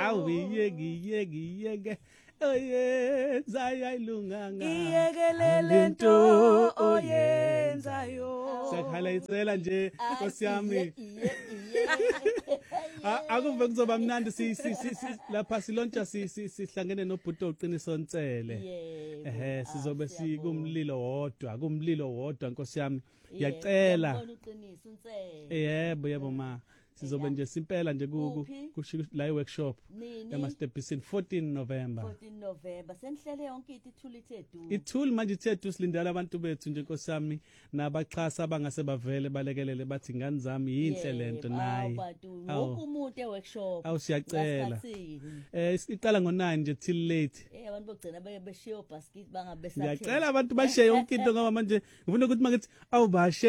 awiyeke oyenza ayilunganga Iyekelele nto oyenzayo. Sakhalayitsela nje Nkosi yami akuve kuzoba mnandi lapha silontsha sihlangene nobhuto oqiniso Ntsele sizobe sikumlilo wodwa Nkosi yami ngiyacela yebo ma sizobe nje simpela nje kusho la workshop eMastebhisini 14 November Senhlele yonke ithuli thethu ithuli manje thethu silindela abantu bethu nje Nkosi yami nabaxhasa abangase bavele balekelele bathi ingane zami yinhle lento nayi wonke umuntu eworkshop siyacela iqala ngo9 nje till late abantu bogcina beshiya obasket bangabe ngiyacela abantu bashiye yonke into ngoba manje ngifuna ukuthi mangithi awubashe